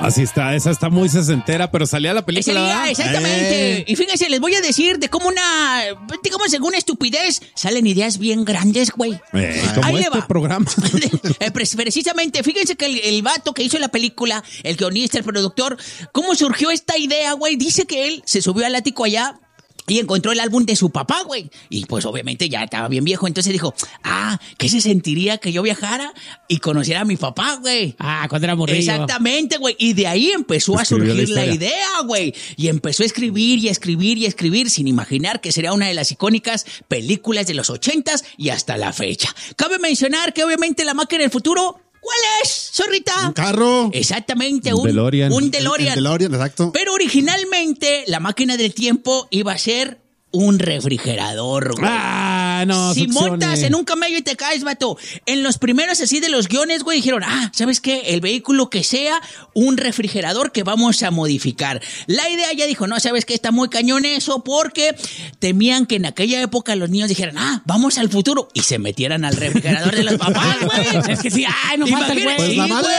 Así está, esa está muy sesentera, pero salía la película. Salía, exactamente. Y fíjense, les voy a decir de cómo digamos, alguna estupidez, salen ideas bien grandes, güey. Como Ahí le este va. programa. Precisamente, fíjense que el vato que hizo la película, el guionista, el productor, ¿cómo surgió esta idea, güey? Dice que él se subió al ático allá y encontró el álbum de su papá, güey. Y pues obviamente ya estaba bien viejo. Entonces dijo, ¿qué se sentiría que yo viajara y conociera a mi papá, güey? Cuando era morrillo. Exactamente, güey. Y de ahí empezó a surgir la idea, güey. Y empezó a escribir y a escribir y a escribir sin imaginar que sería una de las icónicas películas de los 80s y hasta la fecha. Cabe mencionar que obviamente La Máquina del Futuro... ¿Cuál es, zorrita? Un carro. Exactamente, un DeLorean. Un DeLorean. El DeLorean, exacto. Pero originalmente la máquina del tiempo iba a ser un refrigerador, güey. No, si succione. montas en un camello y te caes, vato. En los primeros así de los guiones, güey, dijeron, ¿sabes qué? El vehículo que sea un refrigerador que vamos a modificar. La idea ya dijo, no, ¿sabes qué? Está muy cañón eso porque temían que en aquella época los niños dijeran, vamos al futuro y se metieran al refrigerador de los papás, güey. Es que sí, no falta el güey. Pues la madre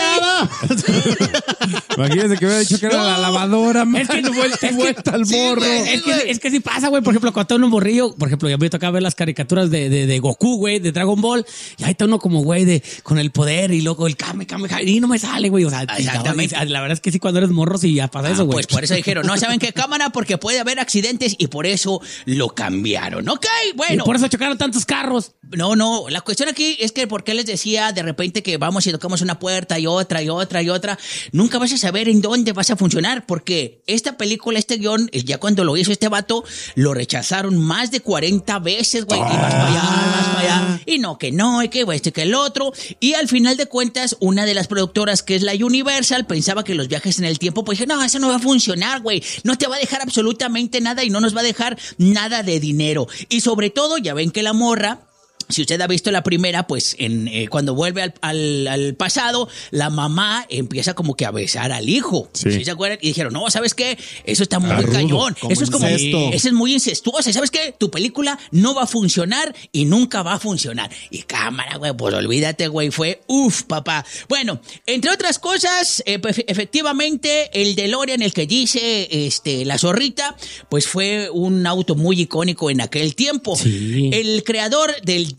Imagínense que hubiera dicho que era la lavadora. Es que vuelta al morro. Es que sí pasa, güey. Por ejemplo, cuando está uno morrillo, por ejemplo, ya me tocaba ver las caricaturas de Goku, güey, de Dragon Ball, y ahí está uno como, güey, con el poder y luego el Kame, y no me sale, güey. O sea, exactamente. La verdad es que sí, cuando eres morro, sí ya pasa eso, güey. Pues por eso dijeron, no, ¿saben qué, cámara? Porque puede haber accidentes y por eso lo cambiaron. Ok, bueno. Y por eso chocaron tantos carros. No, la cuestión aquí es que por qué les decía de repente que vamos y tocamos una puerta y otra y otra y otra. Nunca vas a saber en dónde vas a funcionar porque esta película, este guión, ya cuando lo hizo este vato, lo rechazaron más de 40 veces, güey. Y vas para allá. Y no, y que este, que el otro. Y al final de cuentas, una de las productoras, que es la Universal, pensaba que los viajes en el tiempo, pues dije, no, eso no va a funcionar, güey. No te va a dejar absolutamente nada y no nos va a dejar nada de dinero. Y sobre todo, ya ven que la morra... Si usted ha visto la primera, pues cuando vuelve al pasado, la mamá empieza como que a besar al hijo. ¿Sí se acuerdan? Y dijeron, no, ¿sabes qué? Eso está muy cañón. Eso es como, eso es muy incestuoso. ¿Y sabes qué? Tu película no va a funcionar y nunca va a funcionar. Y cámara, güey, pues olvídate, güey, fue papá. Bueno, entre otras cosas, efectivamente, el DeLorean, el que dice la zorrita, pues fue un auto muy icónico en aquel tiempo. Sí. El creador del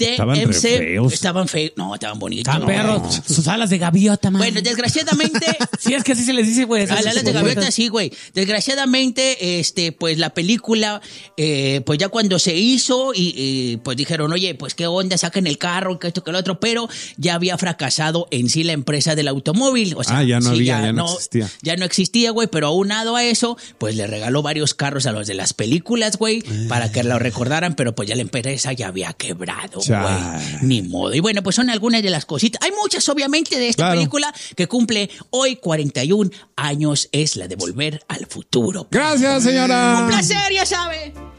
DMC estaban feos. No, estaban bonitos. Estaban perros. Sus alas de gaviota, man. Bueno, desgraciadamente. Sí, es que así se les dice, güey. Alas de gaviota, sí, güey. Desgraciadamente, pues la película, pues ya cuando se hizo y pues dijeron, oye, pues qué onda, saquen el carro, que esto, que lo otro, pero ya había fracasado en sí la empresa del automóvil. O sea, ya no había, ya no existía. Ya no existía, güey, pero aunado a eso, pues le regaló varios carros a los de las películas, güey, para que lo recordaran, pero pues ya la empresa ya había quebrado. Ni modo. Y bueno, pues son algunas de las cositas. Hay muchas, obviamente, de esta película que cumple hoy 41 años. Es la de Volver al Futuro. Gracias, señora. Un placer, ya sabe.